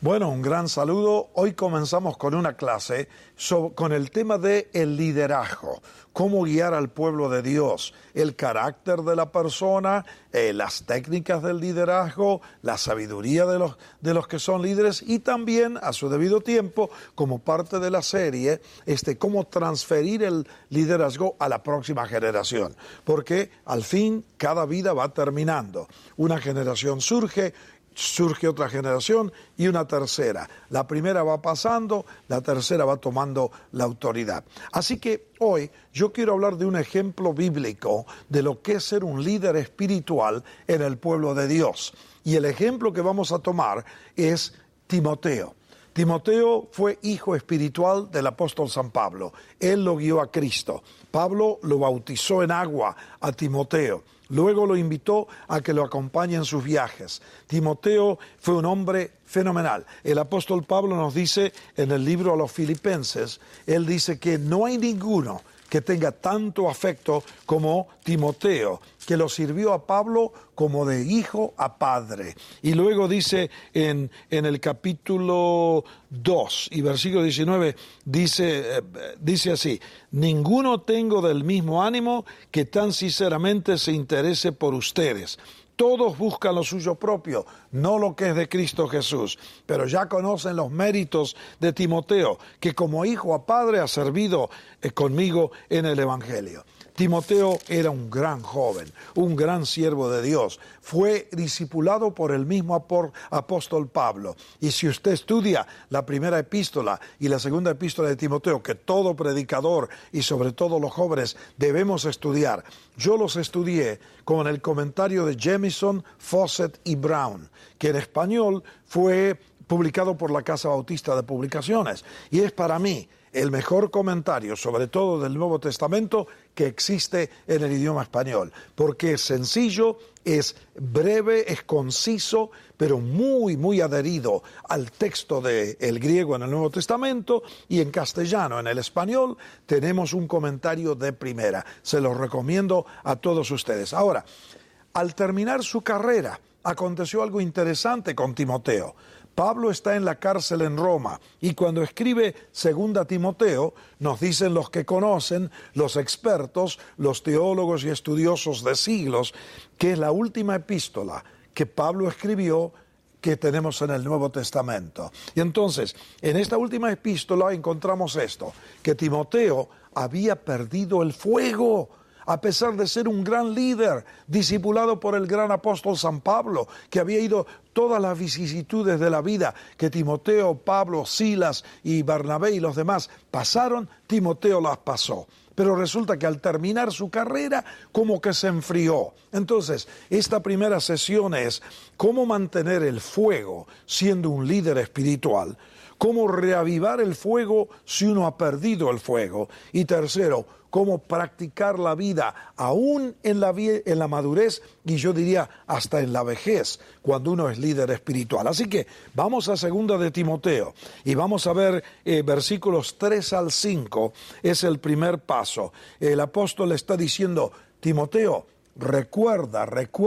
Bueno, un gran saludo. Hoy comenzamos con una clase con el tema de el liderazgo, cómo guiar al pueblo de Dios, el carácter de la persona, las técnicas del liderazgo, la sabiduría de los que son líderes y también, a su debido tiempo, como parte de la serie, cómo transferir el liderazgo a la próxima generación. Porque al fin cada vida va terminando. Una generación surge otra generación y una tercera. La primera va pasando, la tercera va tomando la autoridad. Así que hoy yo quiero hablar de un ejemplo bíblico de lo que es ser un líder espiritual en el pueblo de Dios. Y el ejemplo que vamos a tomar es Timoteo. Timoteo fue hijo espiritual del apóstol San Pablo. Él lo guió a Cristo. Pablo lo bautizó en agua a Timoteo. Luego lo invitó a que lo acompañe en sus viajes. Timoteo fue un hombre fenomenal. El apóstol Pablo nos dice en el libro a los Filipenses, él dice que no hay ninguno que tenga tanto afecto como Timoteo, que lo sirvió a Pablo como de hijo a padre. Y luego dice en el capítulo 2 y versículo 19, dice así: ninguno tengo del mismo ánimo que tan sinceramente se interese por ustedes. Todos buscan lo suyo propio, no lo que es de Cristo Jesús. Pero ya conocen los méritos de Timoteo, que como hijo a padre ha servido conmigo en el Evangelio. Timoteo era un gran joven, un gran siervo de Dios. Fue discipulado por el mismo apóstol Pablo. Y si usted estudia la primera epístola y la segunda epístola de Timoteo, que todo predicador y sobre todo los jóvenes debemos estudiar, yo los estudié con el comentario de Jamieson, Fawcett y Brown, que en español fue publicado por la Casa Bautista de Publicaciones. Y es para mí el mejor comentario, sobre todo del Nuevo Testamento, que existe en el idioma español, porque es sencillo, es breve, es conciso, pero muy, muy adherido al texto del griego en el Nuevo Testamento, y en castellano, en el español, tenemos un comentario de primera. Se lo recomiendo a todos ustedes. Ahora, al terminar su carrera, aconteció algo interesante con Timoteo. Pablo está en la cárcel en Roma y cuando escribe 2 Timoteo, nos dicen los que conocen, los expertos, los teólogos y estudiosos de siglos, que es la última epístola que Pablo escribió que tenemos en el Nuevo Testamento. Y entonces, en esta última epístola encontramos esto, que Timoteo había perdido el fuego, a pesar de ser un gran líder, discipulado por el gran apóstol San Pablo, que había ido todas las vicisitudes de la vida que Timoteo, Pablo, Silas y Bernabé y los demás pasaron, Timoteo las pasó. Pero resulta que al terminar su carrera, como que se enfrió. Entonces, esta primera sesión es cómo mantener el fuego siendo un líder espiritual, cómo reavivar el fuego si uno ha perdido el fuego. Y tercero, cómo practicar la vida aún en la madurez y yo diría hasta en la vejez, cuando uno es líder espiritual. Así que vamos a 2 de Timoteo y vamos a ver versículos 3 al 5, es el primer paso. El apóstol está diciendo: Timoteo, recuerda,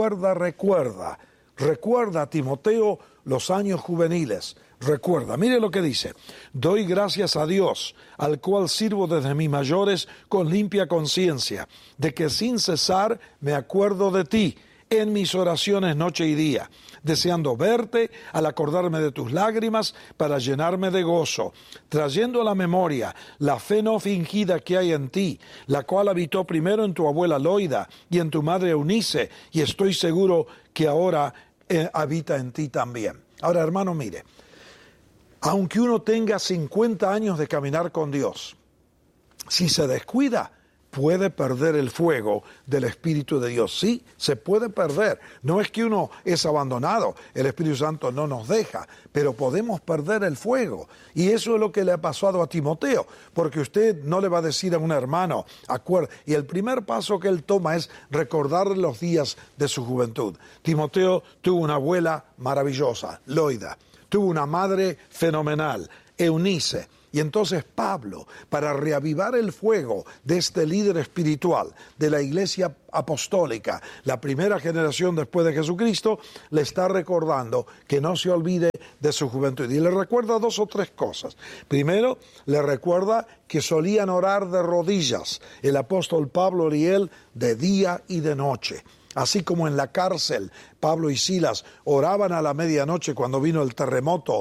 Timoteo, los años juveniles. Recuerda, mire lo que dice: doy gracias a Dios, al cual sirvo desde mis mayores con limpia conciencia, de que sin cesar me acuerdo de ti en mis oraciones noche y día, deseando verte al acordarme de tus lágrimas para llenarme de gozo, trayendo a la memoria la fe no fingida que hay en ti, la cual habitó primero en tu abuela Loida y en tu madre Eunice, y estoy seguro que ahora habita en ti también. Ahora, hermano, mire, aunque uno tenga 50 años de caminar con Dios, si se descuida, puede perder el fuego del Espíritu de Dios. Sí, se puede perder. No es que uno es abandonado, el Espíritu Santo no nos deja, pero podemos perder el fuego. Y eso es lo que le ha pasado a Timoteo, porque usted no le va a decir a un hermano, acuérdate. Y el primer paso que él toma es recordar los días de su juventud. Timoteo tuvo una abuela maravillosa, Loida. Tuvo una madre fenomenal, Eunice. Y entonces Pablo, para reavivar el fuego de este líder espiritual de la iglesia apostólica, la primera generación después de Jesucristo, le está recordando que no se olvide de su juventud. Y le recuerda 2 o 3 cosas. Primero, le recuerda que solían orar de rodillas el apóstol Pablo y él de día y de noche. Así como en la cárcel, Pablo y Silas oraban a la medianoche cuando vino el terremoto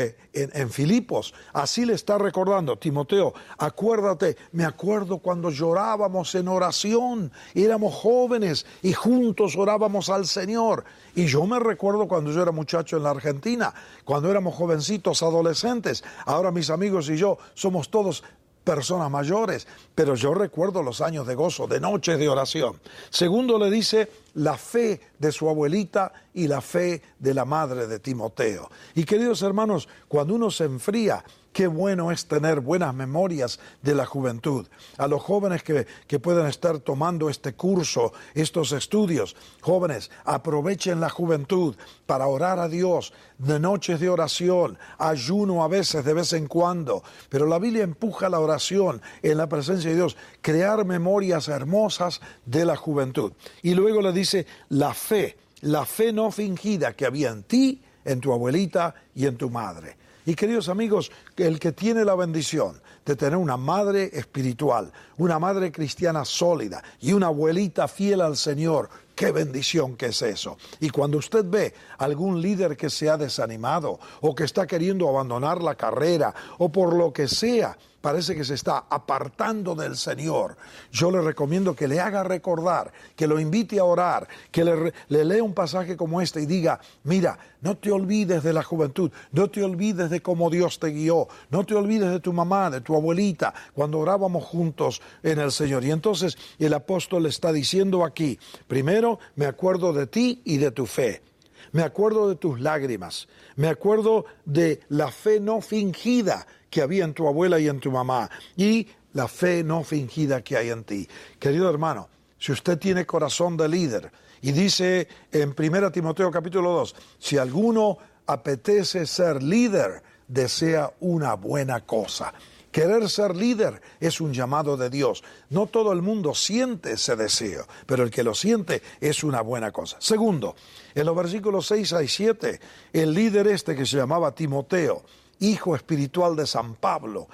en Filipos. Así le está recordando, Timoteo, acuérdate, me acuerdo cuando llorábamos en oración, éramos jóvenes y juntos orábamos al Señor. Y yo me recuerdo cuando yo era muchacho en la Argentina, cuando éramos jovencitos, adolescentes. Ahora mis amigos y yo somos todos personas mayores, pero yo recuerdo los años de gozo, de noches de oración. Segundo, le dice la fe de su abuelita y la fe de la madre de Timoteo. Y queridos hermanos, cuando uno se enfría, qué bueno es tener buenas memorias de la juventud. A los jóvenes que pueden estar tomando este curso, estos estudios, jóvenes, aprovechen la juventud para orar a Dios, de noches de oración, ayuno a veces, de vez en cuando. Pero la Biblia empuja la oración en la presencia de Dios, crear memorias hermosas de la juventud. Y luego le dice la fe no fingida que había en ti, en tu abuelita y en tu madre. Y queridos amigos, el que tiene la bendición de tener una madre espiritual, una madre cristiana sólida y una abuelita fiel al Señor, qué bendición que es eso. Y cuando usted ve algún líder que se ha desanimado o que está queriendo abandonar la carrera o por lo que sea, parece que se está apartando del Señor, yo le recomiendo que le haga recordar, que lo invite a orar, que le lea un pasaje como este y diga, mira, no te olvides de la juventud, no te olvides de cómo Dios te guió, no te olvides de tu mamá, de tu abuelita, cuando orábamos juntos en el Señor. Y entonces el apóstol le está diciendo aquí, primero, me acuerdo de ti y de tu fe. Me acuerdo de tus lágrimas, me acuerdo de la fe no fingida que había en tu abuela y en tu mamá, y la fe no fingida que hay en ti. Querido hermano, si usted tiene corazón de líder, y dice en 1 Timoteo capítulo 2, si alguno apetece ser líder, desea una buena cosa. Querer ser líder es un llamado de Dios. No todo el mundo siente ese deseo, pero el que lo siente es una buena cosa. Segundo, en los versículos 6 y 7, el líder que se llamaba Timoteo, hijo espiritual de San Pablo,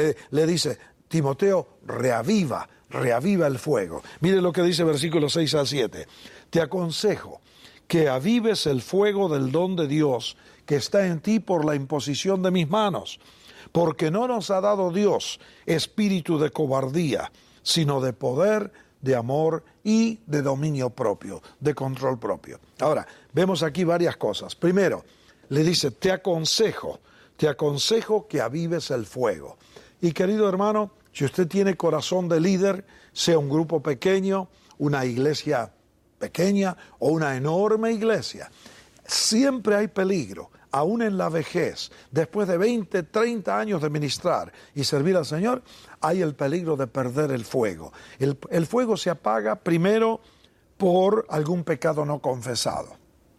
le dice, Timoteo, reaviva el fuego. Mire lo que dice versículos 6 al 7. Te aconsejo que avives el fuego del don de Dios que está en ti por la imposición de mis manos. Porque no nos ha dado Dios espíritu de cobardía, sino de poder, de amor y de dominio propio, de control propio. Ahora, vemos aquí varias cosas. Primero, le dice, te aconsejo que avives el fuego. Y querido hermano, si usted tiene corazón de líder, sea un grupo pequeño, una iglesia pequeña o una enorme iglesia, siempre hay peligro. Aún en la vejez, después de 20, 30 años de ministrar y servir al Señor, hay el peligro de perder el fuego. El fuego se apaga primero por algún pecado no confesado.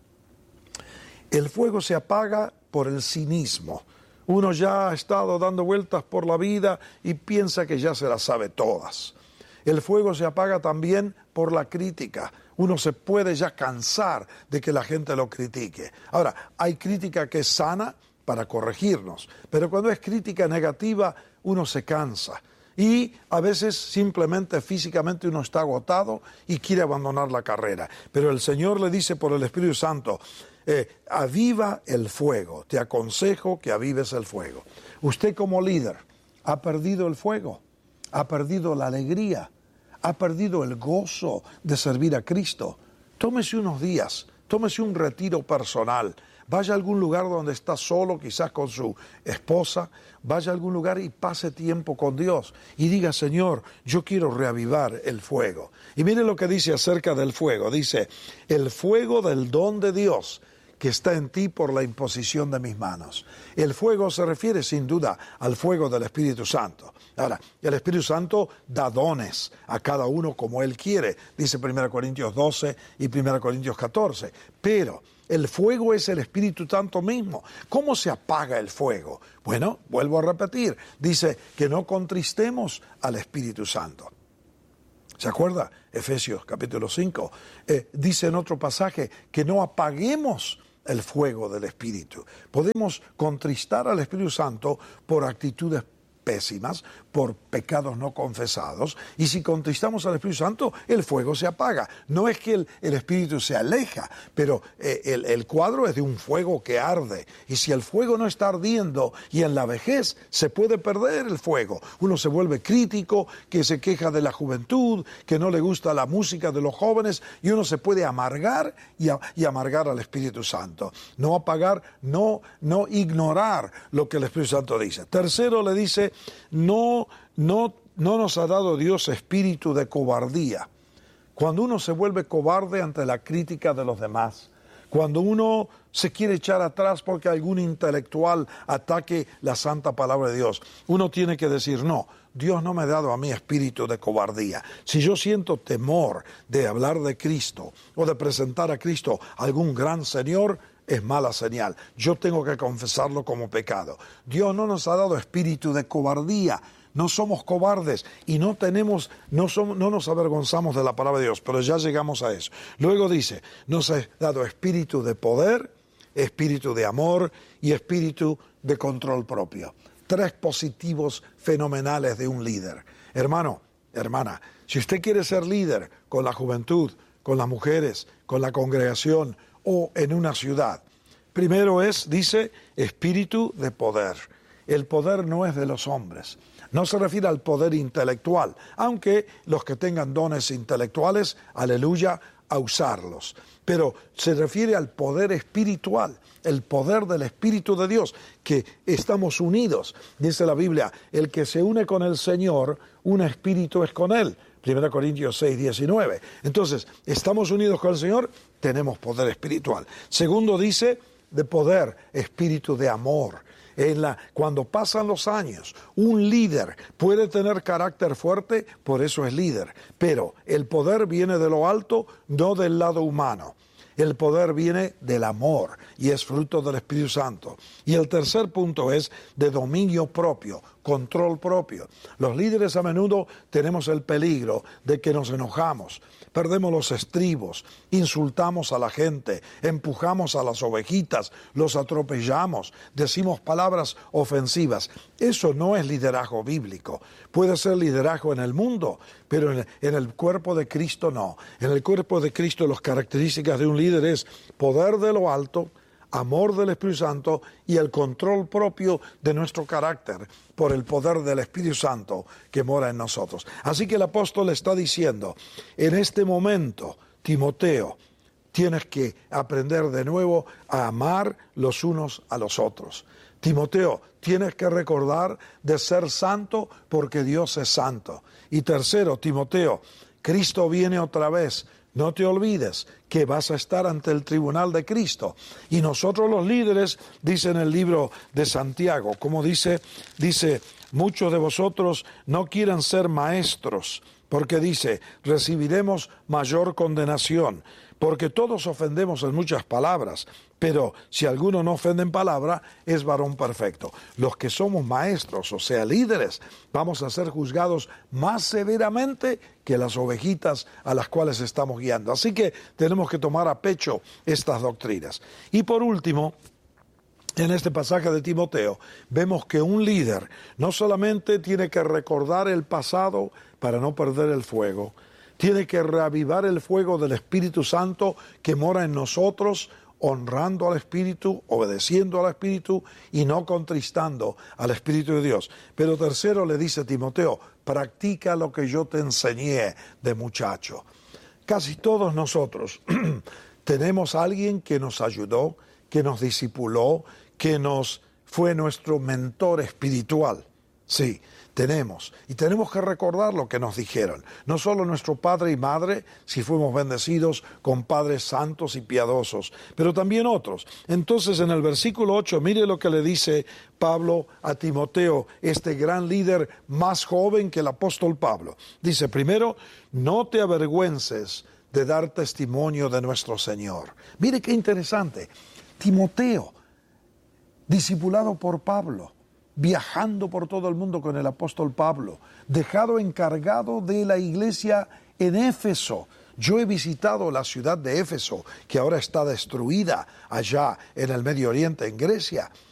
El fuego se apaga por el cinismo. Uno ya ha estado dando vueltas por la vida y piensa que ya se las sabe todas. El fuego se apaga también por la crítica. Uno se puede ya cansar de que la gente lo critique. Ahora, hay crítica que es sana para corregirnos, pero cuando es crítica negativa, uno se cansa. Y a veces simplemente físicamente uno está agotado y quiere abandonar la carrera. Pero el Señor le dice por el Espíritu Santo, aviva el fuego, te aconsejo que avives el fuego. Usted como líder ha perdido el fuego, ha perdido la alegría, ha perdido el gozo de servir a Cristo. Tómese unos días, tómese un retiro personal, vaya a algún lugar donde está solo, quizás con su esposa, vaya a algún lugar y pase tiempo con Dios y diga, Señor, yo quiero reavivar el fuego. Y mire lo que dice acerca del fuego, dice, el fuego del don de Dios que está en ti por la imposición de mis manos. El fuego se refiere sin duda al fuego del Espíritu Santo. Ahora, el Espíritu Santo da dones a cada uno como Él quiere, dice 1 Corintios 12 y 1 Corintios 14. Pero El fuego es el Espíritu Santo mismo. ¿Cómo se apaga el fuego? Bueno, vuelvo a repetir, dice que no contristemos al Espíritu Santo. ¿Se acuerda? Efesios capítulo 5. Dice en otro pasaje que no apaguemos el fuego del Espíritu. Podemos contristar al Espíritu Santo por actitudes pésimas, por pecados no confesados, y si contristamos al Espíritu Santo, el fuego se apaga. No es que el Espíritu se aleja, pero el cuadro es de un fuego que arde, y si el fuego no está ardiendo, y en la vejez se puede perder el fuego. Uno se vuelve crítico, que se queja de la juventud, que no le gusta la música de los jóvenes, y uno se puede amargar y amargar al Espíritu Santo. No apagar, no ignorar lo que el Espíritu Santo dice. Tercero le dice, no nos ha dado Dios espíritu de cobardía. Cuando uno se vuelve cobarde ante la crítica de los demás, cuando uno se quiere echar atrás porque algún intelectual ataque la santa palabra de Dios, uno tiene que decir, no, Dios no me ha dado a mí espíritu de cobardía. Si yo siento temor de hablar de Cristo o de presentar a Cristo a algún gran Señor, es mala señal. Yo tengo que confesarlo como pecado. Dios no nos ha dado espíritu de cobardía. No somos cobardes y no nos avergonzamos de la palabra de Dios, pero ya llegamos a eso. Luego dice, nos ha dado espíritu de poder, espíritu de amor y espíritu de control propio. 3 positivos fenomenales de un líder. Hermano, hermana, si usted quiere ser líder con la juventud, con las mujeres, con la congregación o en una ciudad, primero dice, espíritu de poder. El poder no es de los hombres. No se refiere al poder intelectual, aunque los que tengan dones intelectuales, aleluya, a usarlos. Pero se refiere al poder espiritual, el poder del Espíritu de Dios, que estamos unidos. Dice la Biblia, el que se une con el Señor, un espíritu es con Él. 1 Corintios 6, 19. Entonces, estamos unidos con el Señor, tenemos poder espiritual. Segundo dice, de poder, espíritu de amor. Cuando pasan los años, un líder puede tener carácter fuerte, por eso es líder. Pero el poder viene de lo alto, no del lado humano. El poder viene del amor y es fruto del Espíritu Santo. Y el tercer punto es de dominio propio, control propio. Los líderes a menudo tenemos el peligro de que nos enojamos, perdemos los estribos, insultamos a la gente, empujamos a las ovejitas, los atropellamos, decimos palabras ofensivas. Eso no es liderazgo bíblico. Puede ser liderazgo en el mundo, pero en el cuerpo de Cristo no. En el cuerpo de Cristo las características de un líder es poder de lo alto, amor del Espíritu Santo y el control propio de nuestro carácter por el poder del Espíritu Santo que mora en nosotros. Así que el apóstol está diciendo, en este momento, Timoteo, tienes que aprender de nuevo a amar los unos a los otros. Timoteo, tienes que recordar de ser santo porque Dios es santo. Y tercero, Timoteo, Cristo viene otra vez. No te olvides que vas a estar ante el tribunal de Cristo. Y nosotros los líderes, dice en el libro de Santiago, como dice, muchos de vosotros no quieran ser maestros, porque dice, recibiremos mayor condenación. Porque todos ofendemos en muchas palabras, pero si alguno no ofende en palabra, es varón perfecto. Los que somos maestros, o sea, líderes, vamos a ser juzgados más severamente que las ovejitas a las cuales estamos guiando. Así que tenemos que tomar a pecho estas doctrinas. Y por último, en este pasaje de Timoteo, vemos que un líder no solamente tiene que recordar el pasado para no perder el fuego, tiene que reavivar el fuego del Espíritu Santo que mora en nosotros, honrando al Espíritu, obedeciendo al Espíritu y no contristando al Espíritu de Dios. Pero tercero le dice a Timoteo, practica lo que yo te enseñé de muchacho. Casi todos nosotros tenemos a alguien que nos ayudó, que nos discipuló, que fue nuestro mentor espiritual. Sí, tenemos. Y tenemos que recordar lo que nos dijeron. No solo nuestro padre y madre, si fuimos bendecidos con padres santos y piadosos, pero también otros. Entonces, en el versículo 8, mire lo que le dice Pablo a Timoteo, este gran líder más joven que el apóstol Pablo. Dice, primero, no te avergüences de dar testimonio de nuestro Señor. Mire qué interesante. Timoteo, discipulado por Pablo, viajando por todo el mundo con el apóstol Pablo, dejado encargado de la iglesia en Éfeso. Yo he visitado la ciudad de Éfeso, que ahora está destruida allá en el Medio Oriente, en Grecia,